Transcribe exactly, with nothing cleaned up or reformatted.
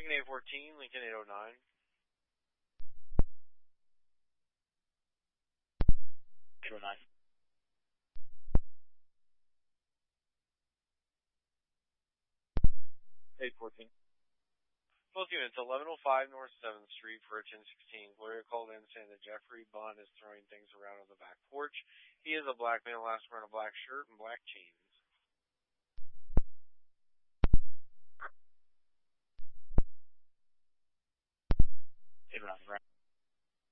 Lincoln eight fourteen, Lincoln eight oh nine. eight oh nine. eight fourteen. Both units, eleven oh five North seventh Street for a ten sixteen. Gloria called in saying that Jeffrey Bond is throwing things around on the back porch. He is a black male, last wearing a black shirt and black jeans. eight oh nine, right.